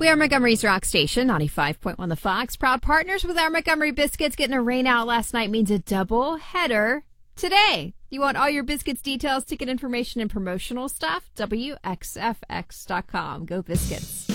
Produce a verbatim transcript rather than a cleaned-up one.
We are Montgomery's Rock Station, ninety-five point one The Fox. Proud partners with our Montgomery Biscuits. Getting a rain out last night means a double header today. You want all your biscuits details, ticket information, and promotional stuff? W X F X dot com. Go Biscuits.